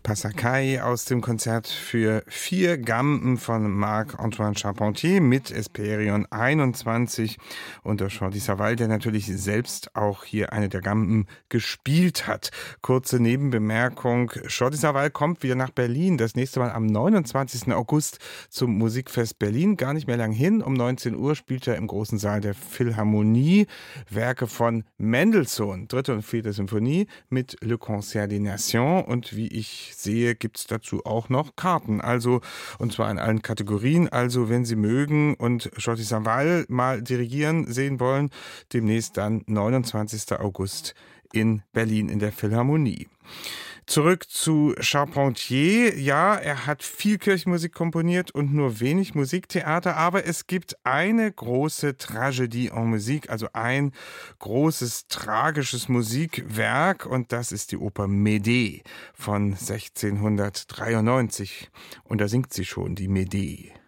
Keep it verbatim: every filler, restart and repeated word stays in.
Passacaille aus dem Konzert für vier Gamben von Marc-Antoine Charpentier mit Hesperion einundzwanzig unter Jordi Savall, der natürlich selbst auch hier eine der Gamben gespielt hat. Kurze Nebenbemerkung, Jordi Savall kommt wieder nach Berlin, das nächste Mal am neunundzwanzigsten August zum Musikfest Berlin, gar nicht mehr lang hin. Um neunzehn Uhr spielt er im großen Saal der Philharmonie Werke von Mendelssohn, dritte und vierte Symphonie mit Le Concert des Nations, und wie ich sehe, gibt es dazu auch noch Karten, also und zwar in allen Kategorien. Also wenn Sie mögen und Jordi Savall mal dirigieren sehen wollen, demnächst dann neunundzwanzigsten August in Berlin in der Philharmonie. Zurück zu Charpentier. Ja, er hat viel Kirchenmusik komponiert und nur wenig Musiktheater, aber es gibt eine große Tragödie en Musique, also ein großes tragisches Musikwerk, und das ist die Oper Medée von sechzehnhundertdreiundneunzig. Und da singt sie schon, die Medée.